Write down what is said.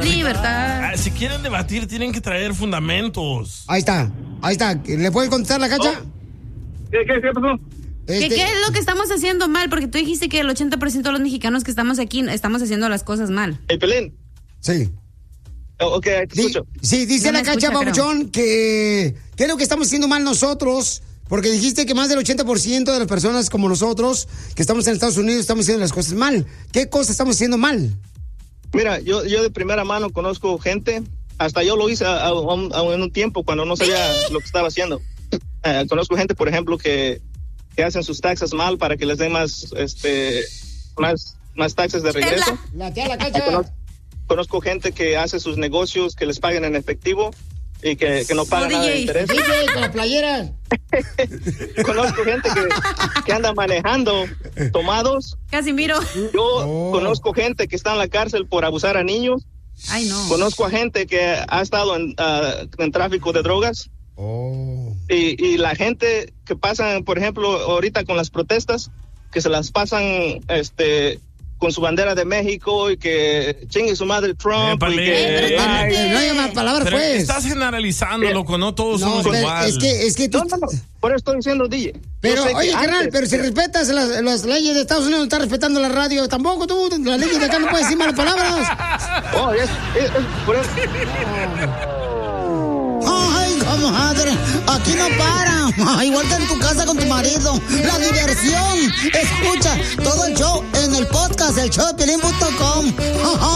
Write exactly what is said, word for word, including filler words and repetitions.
Libertad. Ah, si quieren debatir, tienen que traer fundamentos. Ahí está, ahí está. ¿Le puedes contestar la Cacha? Oh. ¿Qué, qué, qué pasó? ¿Qué, Este... ¿Qué es lo que estamos haciendo mal? Porque tú dijiste que el ochenta por ciento de los mexicanos que estamos aquí estamos haciendo las cosas mal. ¿El Pelín? Sí. Oh, ok, te escucho. Sí, dice No la me Cacha, escucha, Pabuchón, que ¿qué es lo que estamos haciendo mal nosotros? Porque dijiste que más del ochenta por ciento de las personas como nosotros, que estamos en Estados Unidos, estamos haciendo las cosas mal. ¿Qué cosas estamos haciendo mal? Mira, yo, yo de primera mano conozco gente, hasta yo lo hice a, a, a, en un tiempo cuando no sabía lo que estaba haciendo. Uh, conozco gente, por ejemplo, que, que hacen sus taxas mal para que les den más, este, más, más taxas de regreso. La tía la Cacha. Conozco, conozco gente que hace sus negocios, que les paguen en efectivo y que, que no pagan oh, nada de D J. interés. D J con la playera. Conozco gente que, que anda manejando tomados. Casimiro. Yo Oh. conozco gente que está en la cárcel por abusar a niños. Ay, no. Conozco a gente que ha estado en, uh, en tráfico de drogas. Oh. Y, y la gente que pasa, por ejemplo, ahorita con las protestas, que se las pasan este con su bandera de México y que chingue su madre Trump. Épale. Y que, Eh, ay, No hay más palabras, Pero pues. estás generalizando, loco, no todos No, somos pero igual. es que, es que tú... no, no, no, por eso estoy diciendo, D J. Pero, Yo sé que oye, antes- carnal, pero si respetas las, las leyes de Estados Unidos, no estás respetando la radio. Tampoco tú, las leyes de acá no puedes decir malas palabras. Oh, es, es, es por eso. Ay, comadre, aquí no para. Igual que en tu casa con tu marido. La diversión. Escucha todo el show en el podcast, el show de Piolín punto com.